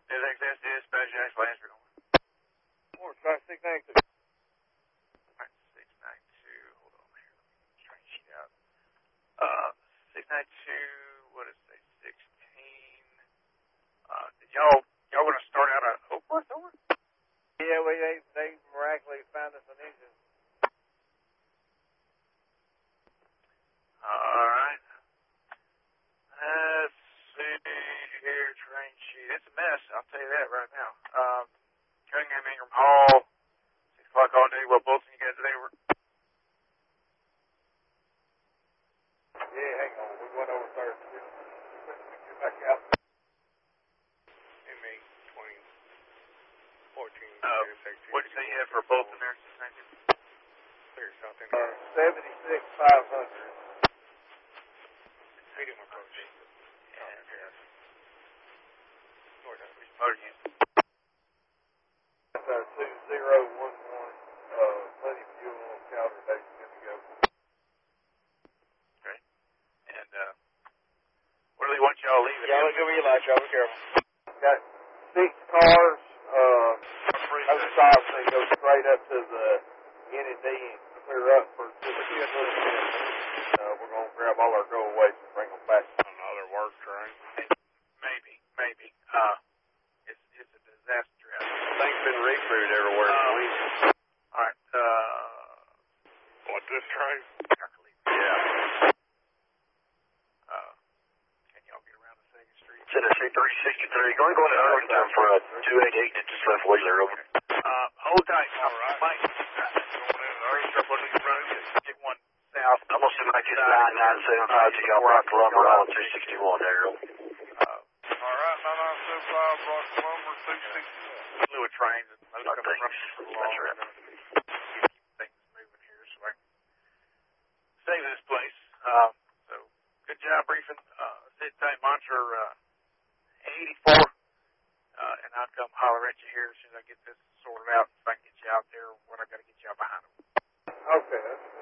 This XS dispatch, actually, answer going. More, try 692. Alright, 692, hold on here. Try to sheet out. 692, what is it, 16? Did y'all gonna start out at Oakworth, over? Yeah, they miraculously found us an engine. Alright. Let's see here, train sheet. It's a mess, I'll tell you that right now. Cunningham Ingram Hall, 6 o'clock all day. What boats you guys today were? Yeah, hang on. We went over Thursday. Get back out. MA 20, 14, What did you say you had for boats in there? There's something. 76,500. Medium approach. Motor unit. That's our 2011. Plenty of fuel on calendar days good to go. Okay. And, what do they want y'all leaving? Y'all look over your lights, y'all be careful. Got 6 cars. Those stops, they go straight up to the N&D and clear up for just a little bit. We're going to grab all our go-aways and bring them back. Another work train. Maybe. It's a disaster out here. Things been refruited everywhere for weeks. Alright, What, this train? Yeah. Can y'all get around to 2nd Street? Tennessee 363. Going to Arlington for a 288 that just left Wheeler over. Hold tight. Alright. Mike. Get one south. I'm going to send my 9975 to y'all, Brock Lumber, on 261 there. Alright, 9975, Brock Lumber, 261. Fluid trains and most I of them think running that's right. things moving here so I can save this place. So good job briefing. Sit tight, monitor 84, and I'll come holler at you here as soon as I get this sorted out. If I can get you out there, what I got to get you out behind them. Okay, that's